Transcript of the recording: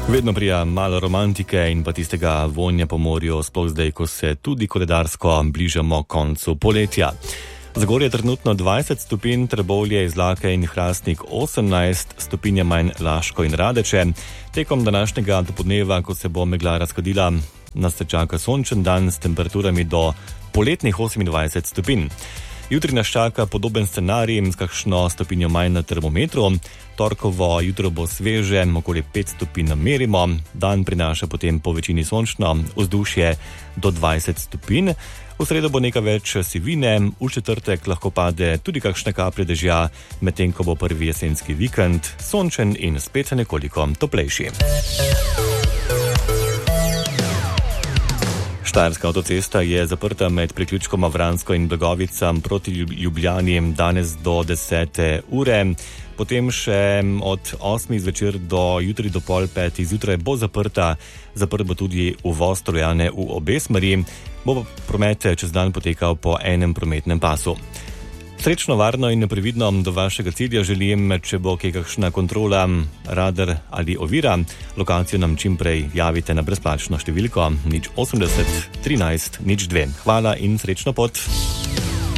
Vedno prija malo romantike in pa tistega vonja po morju, sploh zdaj, ko se tudi koledarsko bližamo koncu poletja. Zagorje je trenutno 20 stopinj, Trbovlje, Izlake in Hrastnik 18 stopinj manj, Laško in Radeče. Tekom današnjega dopoldneva, ko se bo megla razkadila, nas se čaka sončen dan s temperaturami do poletnih 28 stopinj. Jutri nas čaka podoben scenarij s kakšno stopinjo manj na termometru. Torkovo jutro bo sveže, okoli 5 stopinj merimo. Dan prinaša potem po večini sončno, vzdušje do 20 stopinj. V sredo bo nekaj več sivine, v četrtek lahko pade tudi kakšne kaplje dežja, medtem ko bo prvi jesenski vikend sončen in spet nekoliko toplejši. Štajerska avtocesta je zaprta med priključkoma Vransko in Bregovica proti Ljubljani danes do 10. ure. Potem še od 8. zvečer do jutri do pol 5. zjutraj bo zaprta. Zaprt bo tudi uvoz Trojane v obe smeri. Bo promet čez dan potekal po enem prometnem pasu. Srečno, varno in neprevidno do vašega cilja želim. Če bo kakšna kontrola, radar ali ovira, lokacijo nam čim prej javite na brezplačno številko 080 13 02. Hvala in srečno pot.